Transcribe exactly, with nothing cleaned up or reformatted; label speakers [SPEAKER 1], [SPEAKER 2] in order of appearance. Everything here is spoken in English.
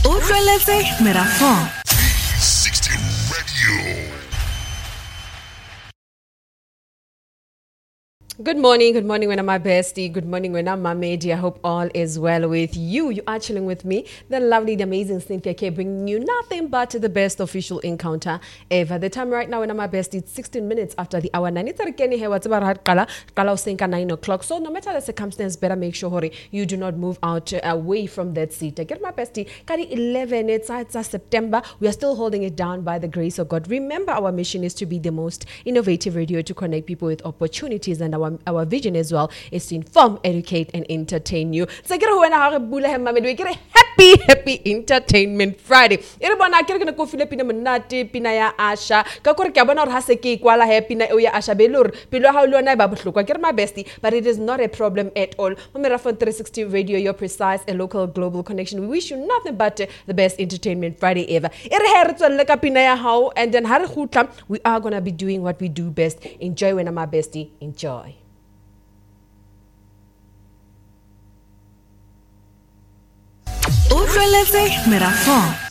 [SPEAKER 1] Utlweletse Merafong.
[SPEAKER 2] sixteen Radio.
[SPEAKER 3] Good morning, good morning when I'm my bestie. Good morning when I'm Mamedi. I hope all is well with you. You are chilling with me, the lovely, the amazing Cynthia K, bringing you nothing but the best official encounter ever. The time right now when I'm my bestie, it's sixteen minutes after the hour nine. It's here, what's about Kala, Kala nine o'clock. So no matter the circumstance, better make sure hurry, you do not move out uh, away from that seat. I get my bestie, Kari eleven, it's, it's uh, September. We are still holding it down by the grace of God. Remember, our mission is to be the most innovative radio to connect people with opportunities, and our Our vision as well is to inform, educate, and entertain you. So get when I we get a happy, happy Entertainment Friday. Everyone, I get gonna go Filipino manati pinaya asha. Kakor kabana or haseki kwala happy na oya asha belur. Pilo how lo na babutluko. Get my bestie, but it is not a problem at all. Merafong three sixty Radio, your precise and local global connection. We wish you nothing but uh, the best Entertainment Friday ever. And then we are gonna be doing what we do best. Enjoy when I'm my bestie. Enjoy.
[SPEAKER 1] Utlweletse Merafong.